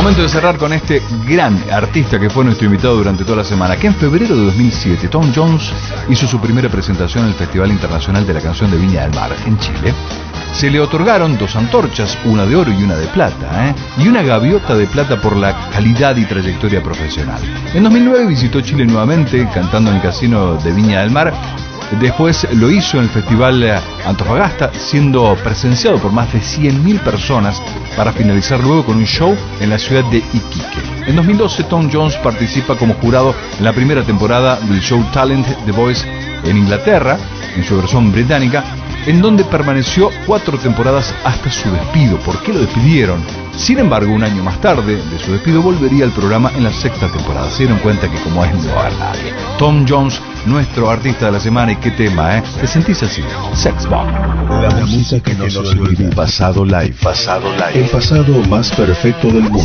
Momento de cerrar con este gran artista que fue nuestro invitado durante toda la semana, que en febrero de 2007 Tom Jones hizo su primera presentación en el Festival Internacional de la Canción de Viña del Mar en Chile. Se le otorgaron 2 antorchas, una de oro y una de plata, y una gaviota de plata por la calidad y trayectoria profesional. En 2009 visitó Chile nuevamente cantando en el Casino de Viña del Mar. Después lo hizo en el Festival Antofagasta, siendo presenciado por más de 100.000 personas para finalizar luego con un show en la ciudad de Iquique. En 2012 Tom Jones participa como jurado en la primera temporada del show Talent The Voice en Inglaterra, en su versión británica, en donde permaneció 4 temporadas hasta su despido. ¿Por qué lo despidieron? Sin embargo, un año más tarde de su despido volvería al programa en la 6ª temporada. Se dieron cuenta que como es no va a haber nadie. Tom Jones, nuestro artista de la semana. ¿Y qué tema, ¿Te sentís así? Sex Bomb. La música que no se olvida. Pasado Live. El pasado más perfecto del mundo.